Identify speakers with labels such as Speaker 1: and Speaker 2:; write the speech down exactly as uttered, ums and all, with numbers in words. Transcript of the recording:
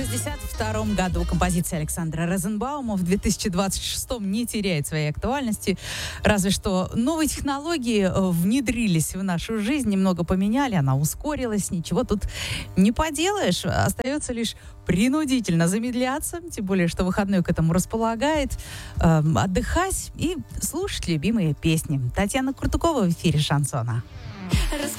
Speaker 1: В шестьдесят втором году композиция Александра Розенбаума в две тысячи двадцать шестом не теряет своей актуальности. Разве что новые технологии внедрились в нашу жизнь, немного поменяли, она ускорилась, ничего тут не поделаешь. Остается лишь принудительно замедляться, тем более, что выходной к этому располагает, э, отдыхать и слушать любимые песни. Татьяна Куртукова в эфире «Шансона».